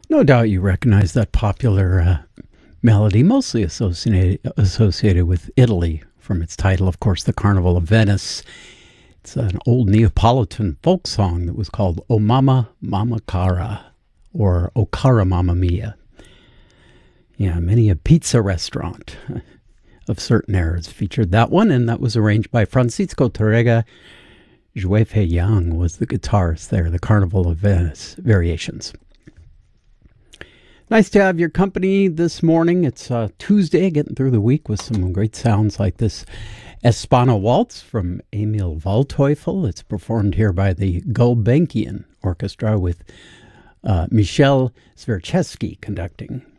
No doubt you recognize that popular melody, mostly associated with Italy from its title, of course, the Carnival of Venice. It's an old Neapolitan folk song that was called O Mama Mama Cara, or O Cara Mamma Mia. Yeah, many a pizza restaurant of certain eras featured that one, and that was arranged by Francisco Tárrega. Juefe Young was the guitarist there, the Carnival of Venice variations. Nice to have your company this morning. It's Tuesday, getting through the week with some great sounds like this Espana Waltz from Emil Waldteufel. It's performed here by the Gulbenkian Orchestra with Michel Zverchevsky conducting.